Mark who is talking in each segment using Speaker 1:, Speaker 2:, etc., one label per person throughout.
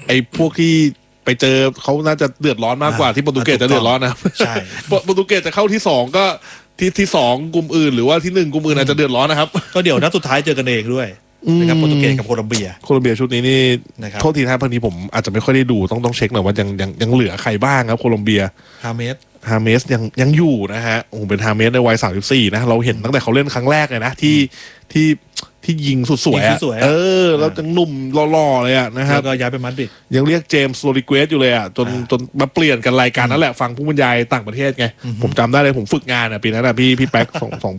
Speaker 1: ไอ้พวกที่ไปเจอเขาน่าจะเดือดร้อนมากกว่าที่โปรตุเกสจะเดือดร้อนนะ
Speaker 2: ใช่
Speaker 1: โปรตุเกสจะเข้าที่2ก็ที่2กลุ่มอื่นหรือว่าที่1กลุ่มอื่นอาจจะเดือดร้อนนะครับ
Speaker 2: ก็เดี๋ยวนัดสุดท้ายเจอกันเองด้วยนะครับโปรตุเกสกับโคลอมเบีย
Speaker 1: ชุดนี้นี่โทษทีนะบางทีผมอาจจะไม่ค่อยได้ดูต้องเช็คหน่อยว่ายังเหลือใครบ้างครับโคลอมเบีย
Speaker 2: ฮาเมส
Speaker 1: ยังอยู่นะฮะโอ้เป็นฮาเมสในวัย34นะเราเห็นตั้งแต่เขาเล่นครั้งแรกเลยนะที่ยิงสุดสวยแล้วยังหนุ่มหล่อๆเลยอ่ะนะครับ
Speaker 2: แล้วก็ย้ายไปมาดริด
Speaker 1: ยังเรียกเจมส์โรดริเกสอยู่เลยอ่ะจนมาเปลี่ยนกันรายการนั่นแหละฟังผู้บรรยายต่างประเทศไงผมจำได้เลยผมฝึกงานอ่ะปีนั้นอ่ะพี่แป๊ก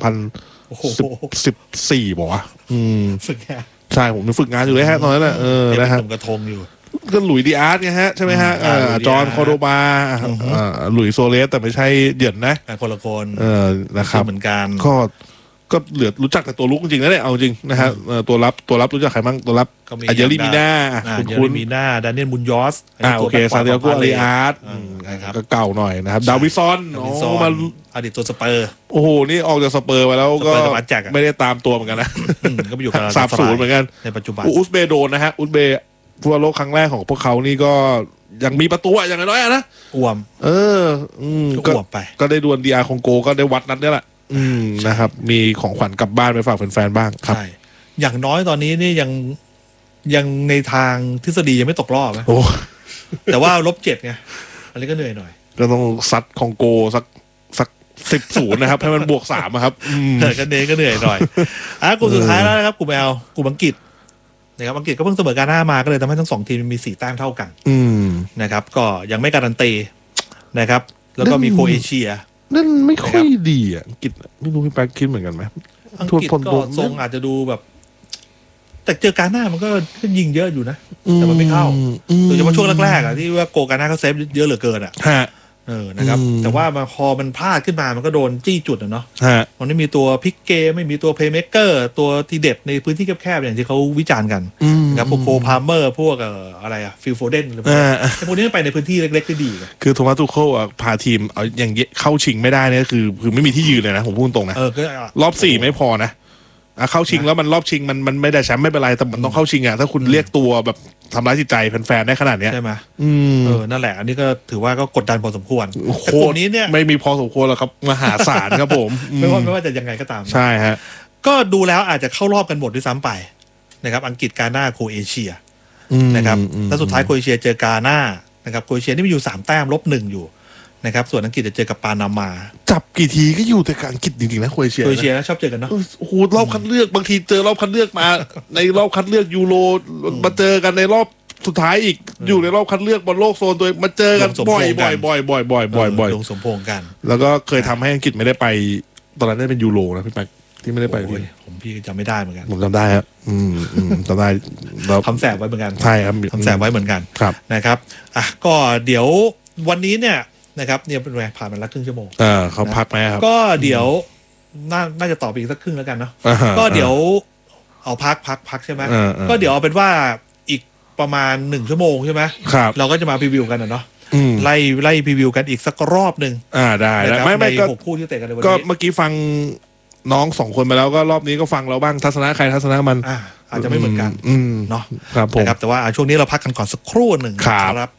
Speaker 1: 2014บอกว่า
Speaker 2: ฝึกงาน
Speaker 1: ใช่ผมฝึกงานอยู่เลยฮะตอนนั้นน่ะนะฮะ
Speaker 2: กระทงอยู่
Speaker 1: ก็หลุยส์ดิอาร์ตไงฮะใช่ไหมฮะจอห์นคอร์โดบาหลุยส์โซเลสแต่ไม่ใช่เหยินนะ
Speaker 2: คนละคน
Speaker 1: นะครับ
Speaker 2: เหมือนกัน
Speaker 1: ก็เหลือรู้จักแต่ตัวลุกจริงๆนะเนี่ยเอาจริงนะฮะตัวรับรู้จักใครบ้างตัวรับอาเยริมีน่า
Speaker 2: คุณมีน่าดานิเอลมุนยอส
Speaker 1: โอเคซาเดียโกอาริอาร์ตก็เก่าหน่อยนะครับดาวิซอน
Speaker 2: มาอดีตตัวสเปอร์
Speaker 1: โอ้โหนี่ออกจากสเปอร์มาแล้วก็ไม่ได้ตามตัวเหมือนกันนะ
Speaker 2: ก็ไปอยู่กับ
Speaker 1: 30เหมือนกัน
Speaker 2: ในปัจจุบัน
Speaker 1: อุซเบโดนนะฮะอุซเบฟุตบอลโลกครั้งแรกของพวกเขานี่ก็ยังมีประตูอย่างน้อยนะ
Speaker 2: อ้วม
Speaker 1: ก็อ้วมไปก็ได้ดวลดีอาร์คองโกก็ได้วัดนัดนี่แหละนะครับมีของขวัญกลับบ้านไปฝากแฟนๆบ้างครับ
Speaker 2: ใช่อย่างน้อยตอนนี้นี่ยังในทางทฤษฎียังไม่ตกรอบนะแต่ว่าลบ7ไงอันนี้ก็เหนื่อยหน่อย
Speaker 1: ก็ต้องซัดคองโกสัก10-0นะครับให้มันบวก3ครับ
Speaker 2: ก็เหนื่อยหน่อยกลุ่มสุดท้ายแล้วนะครับกลุ่ม L กลุ่มอังกฤษนะครับอังกฤษก็เพิ่งเสมอกาน่ามาก็เลยทำให้ทั้ง2ทีมมี4แต้มเท่ากันนะครับก็ยังไม่การันตีนะครับแล้วก็มีโครเอเชีย
Speaker 1: นั่นไม่ค่อยดีอ่ะอังกฤษไม่รู้พี่แป๊กคิดเหมือนกันไหม
Speaker 2: อังกฤษก็ทรงอาจจะดูแบบแต่เจอกาน่ามันก็ยิงเยอะอยู่นะแต่มันไม่เข้าโดยเฉพาะช่วงแรกๆอ่ะที่ว่าโกกาน่าเขาเซฟเยอะเหลือเกินอ่ะนะครับแต่ว่าพอมันพลาดขึ้นมามันก็โดนจี้จุดเนาะมันไม่มีตัวพลิกเกมไม่มีตัวเพลย์เมคเกอร์ตัวทีเด็ดในพื้นที่แคบๆอย่างที่เขาวิจารณ์กันนะครับพวกโคพาร์เมอร์พวกอะไรอะฟิลโฟเดนอะไรพวกนี้ไปในพื้นที่เล็กๆได้ดี
Speaker 1: คือโทมัสทูเคิลพาทีมเอาอย่างเข้าชิงไม่ได้เนี่ยคือไม่มีที่ยืนเลยนะผมพูดตรงนะรอบ4ไม่พอนะเข้าชิงแล้วมันรอบชิงมันไม่ได้แชมป์ไม่เป็นไรแต่มันต้องเข้าชิงอ่ะถ้าคุณเรียกตัวแบบทำร้ายจิตใจแฟนๆได้ขนาดนี้
Speaker 2: ใช่ไหมนั่นแหละอันนี้ก็ถือว่าก็กดดันพอสมควรแต่กลุ่มนี้เนี่ย
Speaker 1: ไม่มีพอสมควรหรอกครับมหาศาลครับผม
Speaker 2: ไม่ว่าจะยังไงก็ตาม
Speaker 1: ใช่ฮะ
Speaker 2: ก็ดูแล้วอาจจะเข้ารอบกันหมดด้วยซ้ำไปนะครับอังกฤษกาน่าโครเอเชียนะครับแล้วสุดท้ายโครเอเชียเจอกาน่านะครับโครเอเชียนี่มีอยู่3แต้มลบ1อยู่นะครับส่วนอังกฤษจะเจอกับปานามา
Speaker 1: จับกี่ทีก็อยู่แต่กับอังกฤษจริงๆนะโครเอเชีย
Speaker 2: นะชอบเจอกันเนาะ
Speaker 1: โอ้โหรอบคัดเลือกบางทีเจอรอบคัดเลือกมาในรอบคัดเลือกยูโรมาเจอกันในรอบสุดท้ายอีกอยู่ในรอบคัดเลือกบอลโลกโซนตัวมาเจอกันบ่อย
Speaker 2: ลงสมพงกัน
Speaker 1: แล้วก็เคยทำให้อังกฤษไม่ได้ไปตอนนั้นได้เป็นยูโรนะพี่แป๊กที่ไม่ได้ไป
Speaker 2: พี่จำไม่ได้เหมือนกัน
Speaker 1: ผมจำได้ครับจำได้
Speaker 2: ทำแสบไว้เหมือนกัน
Speaker 1: ใช่ครับ
Speaker 2: ทำแสบไว้เหมือนกันนะครับก็เดี๋ยววันนี้เนี่ยนะครับเนี่ยเป็นไงผ่านมาแล้วครึ่งชั่วโมง
Speaker 1: เขาพักไหมครับ
Speaker 2: ก็เดี๋ยวน่าจะต่อไปอีกสักครึ่งแล้วกันเนาะก็เดี๋ยวเอาพักใช่ไหมก็เดี๋ยวเอาเป็นว่าอีกประมาณ1ชั่วโมงใช่ไหมเราก็จะมาพรีวิวกันเนาะไล่พรีวิวกันอีกสักรอบนึง
Speaker 1: ได้ไม่ก็
Speaker 2: 6คู่ที่เตะกันในวัน
Speaker 1: นี้ก็เมื่อกี้ฟังน้อง2คนไปแล้วก็รอบนี้ก็ฟังเราบ้างทัศนะใครทัศนะมัน
Speaker 2: อาจจะไม่เหมือนกันเนาะ
Speaker 1: ครับผม
Speaker 2: แต่ว่าช่วงนี้เราพักกันก่อนสักครู่หนึ่ง
Speaker 1: ครับ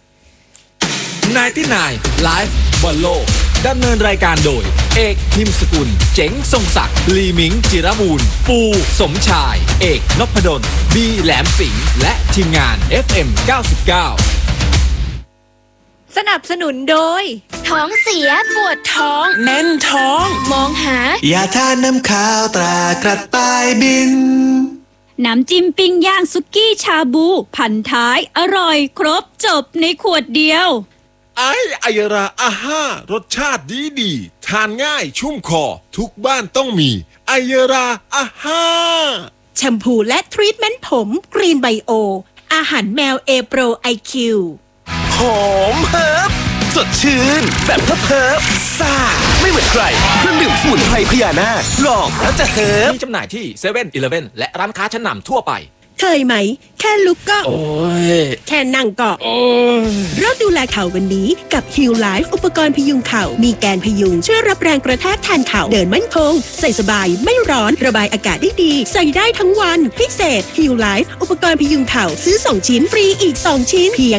Speaker 3: 99 Live บอลโลกดำเนินรายการโดยเอกพิมพ์สกุลเจ๋งทรงศักดิ์ลีมิงจิรบูรณ์ปูสมชายเอกนพดลบีแหลมสิงห์และทีมงาน FM 99
Speaker 4: สนับสนุนโดยท้องเสียปวดท้อง
Speaker 5: แน่นท้อง
Speaker 4: มองหาย
Speaker 5: าทาน้ำข้าวตรากระต่ายบิน
Speaker 4: น้ำจิ้มปิ้งย่างสุกี้ชาบูพันท้ายอร่อยครบจบในขวดเดียว
Speaker 6: ไอยราอาห้ารสชาติดีทานง่ายชุ่มคอทุกบ้านต้องมีไอยราอาห้า
Speaker 7: แชมพูและทรีทเมนต์ผมกรีนไบโออาหารแมวเอโปรไอคิว
Speaker 5: หอมเฮิร์บสดชื่นแบบเพิบซ่าไม่เหมือนใครเครื่องดื่มสมุนไพรพญานาคลองแล้วจะเฮิร์บ
Speaker 3: มีจำหน่ายที่เซเว่นอีเลฟเว่นและร้านค้าชั้นนำทั่วไป
Speaker 7: เคยไหมแค่ลุกก็
Speaker 3: โอ้ย
Speaker 7: แค่นั่งก็โอ้ยเริ่มดูแลเข่าวันนี้กับ Heal Life อุปกรณ์พยุงเข่ามีแกนพยุงช่วยรับแรงกระแทกแทนเข่าเดินมั่นคงใส่สบายไม่ร้อนระบายอากาศได้ดีใส่ได้ทั้งวันพิเศษ Heal Life อุปกรณ์พยุงเข่าซื้อ2ชิ้นฟรีอีก2ชิ้นเพียง